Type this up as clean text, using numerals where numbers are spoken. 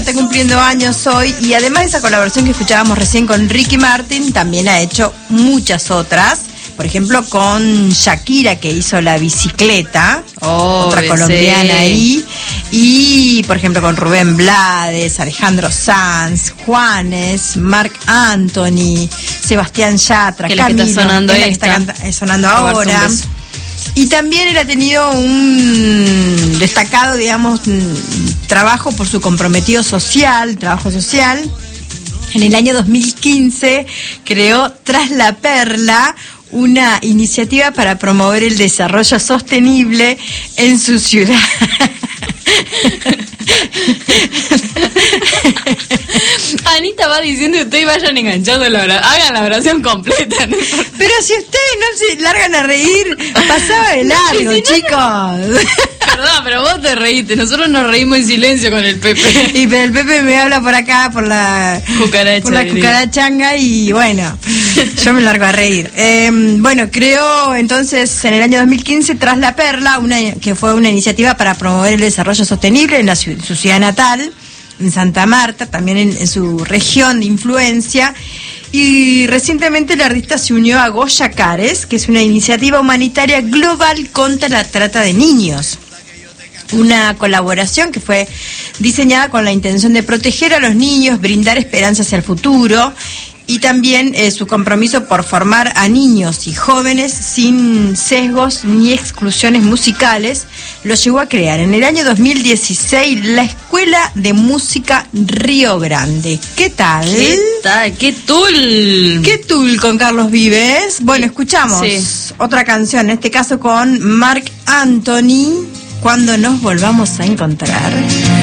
está cumpliendo años hoy, y además de esa colaboración que escuchábamos recién con Ricky Martin, también ha hecho muchas otras. Por ejemplo, con Shakira, que hizo La Bicicleta, otra colombiana ahí. Y, por ejemplo, con Rubén Blades, Alejandro Sanz, Juanes, Marc Anthony, Sebastián Yatra, que Camilo, que está sonando ahora. Y también él ha tenido un destacado, digamos, trabajo por su comprometido social, trabajo social. En el año 2015 creó Tras la Perla, una iniciativa para promover el desarrollo sostenible en su ciudad. Anita va diciendo que ustedes vayan enganchando la oración, hagan la oración completa, ¿no? Pero si ustedes no se largan a reír, pasaba de largo, si chicos. Perdón, pero vos te reíste, nosotros nos reímos en silencio con el Pepe. Y pero el Pepe me habla por acá, por la cucarachanga, y bueno, yo me largo a reír. Bueno, creó entonces en el año 2015 Tras la Perla, que fue una iniciativa para promover el desarrollo sostenible en su ciudad natal, en Santa Marta, también en su región de influencia. Y recientemente el artista se unió a Goya Cares, que es una iniciativa humanitaria global contra la trata de niños. Una colaboración que fue diseñada con la intención de proteger a los niños, brindar esperanza hacia el futuro, y también su compromiso por formar a niños y jóvenes sin sesgos ni exclusiones musicales lo llevó a crear en el año 2016 la Escuela de Música Río Grande. ¿Qué tal? ¿Qué tal? ¿Qué tul? ¿Qué tul con Carlos Vives? Bueno, escuchamos otra canción, en este caso con Marc Anthony, Cuando nos volvamos a encontrar.